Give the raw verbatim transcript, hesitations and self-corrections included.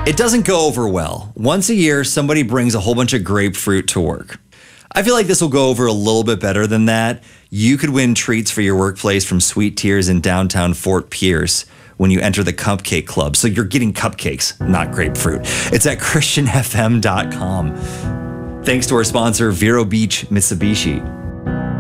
It doesn't go over well. Once a year, somebody brings a whole bunch of grapefruit to work. I feel like this will go over a little bit better than that. You could win treats for your workplace from Sweet Tears in downtown Fort Pierce when you enter the Cupcake Club. So you're getting cupcakes, not grapefruit. It's at christian f m dot com. Thanks to our sponsor, Vero Beach Mitsubishi.